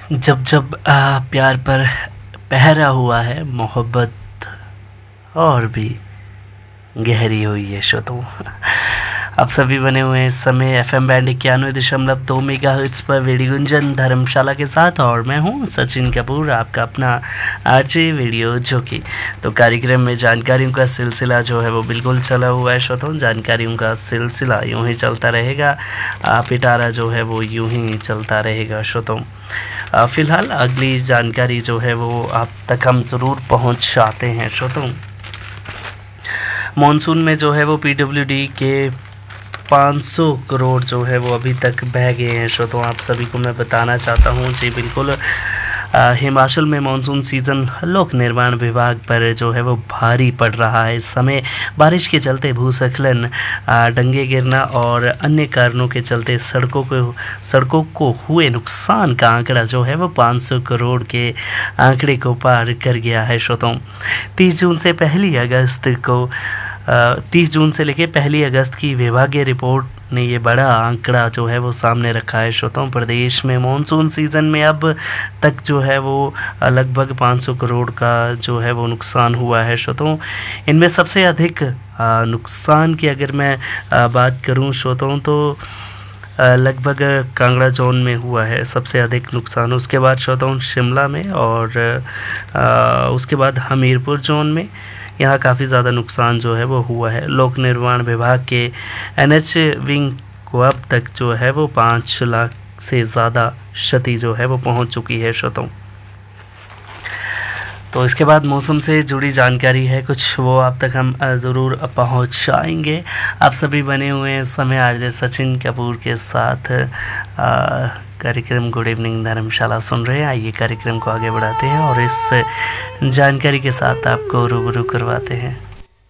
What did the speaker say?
जब जब प्यार पर पहरा हुआ है मोहब्बत और भी गहरी हुई है श्रोताओं। आप सभी बने हुए हैं इस समय FM बैंड 91.2 मेगाहर्ट्ज़ पर वेडी गुंजन धर्मशाला के साथ, और मैं हूं सचिन कपूर, आपका अपना आरजे रेडियो जॉकी। तो कार्यक्रम में जानकारियों का सिलसिला जो है वो बिल्कुल चला हुआ है श्रोताओं। जानकारियों का सिलसिला यूं ही चलता रहेगा, पिटारा जो है वो यूं ही चलता रहेगा श्रोताओं। फ़िलहाल अगली जानकारी जो है वो आप तक हम ज़रूर पहुंचाते हैं श्रोताओं। मॉनसून में जो है वो PWD के 500 करोड़ जो है वो अभी तक बह गए हैं श्रोताओं। आप सभी को मैं बताना चाहता हूँ जी बिल्कुल, हिमाचल में मानसून सीज़न लोक निर्माण विभाग पर जो है वो भारी पड़ रहा है। इस समय बारिश के चलते भूस्खलन, डंगे गिरना और अन्य कारणों के चलते सड़कों को हुए नुकसान का आंकड़ा जो है वो 500 करोड़ के आंकड़े को पार कर गया है श्रोताओं। 30 जून से लेकर 1 अगस्त की विभागीय रिपोर्ट ने ये बड़ा आंकड़ा जो है वो सामने रखा है श्रोताओं। प्रदेश में मानसून सीज़न में अब तक जो है वो लगभग 500 करोड़ का जो है वो नुकसान हुआ है श्रोताओं। इनमें सबसे अधिक नुकसान की अगर मैं बात करूं श्रोताओं तो लगभग कांगड़ा जोन में हुआ है सबसे अधिक नुकसान। उसके बाद श्रोताओं शिमला में, और उसके बाद हमीरपुर जोन में, यहाँ काफ़ी ज़्यादा नुकसान जो है वो हुआ है। लोक निर्माण विभाग के NH विंग को अब तक जो है वो 5 लाख से ज़्यादा क्षति जो है वो पहुँच चुकी है श्रोताओं। तो इसके बाद मौसम से जुड़ी जानकारी है कुछ, वो आप तक हम ज़रूर पहुँचाएंगे। आप सभी बने हुए हैं इस समय आरजे सचिन कपूर के साथ। कार्यक्रम गुड इवनिंग धर्मशाला सुन रहे हैं। आइए कार्यक्रम को आगे बढ़ाते हैं और इस जानकारी के साथ आपको रूबरू करवाते हैं।